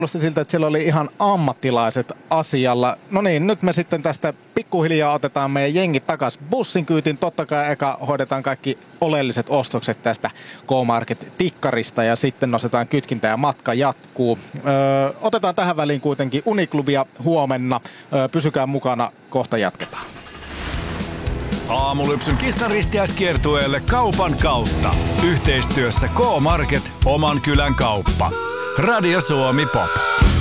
siltä, että siellä oli ihan ammattilaiset asialla. No niin, nyt me sitten tästä pikkuhiljaa otetaan meidän jengi takaisin bussin kyytiin. Totta kai eka hoidetaan kaikki oleelliset ostokset tästä K-Market-tikkarista ja sitten nostetaan kytkintä ja matka jatkuu. Otetaan tähän väliin kuitenkin Uniklubia huomenna. Pysykää mukana, kohta jatketaan. Aamulypsyn kissanristiäiskiertueelle kaupan kautta. Yhteistyössä K-Market, oman kylän kauppa. Radio Suomi Pop.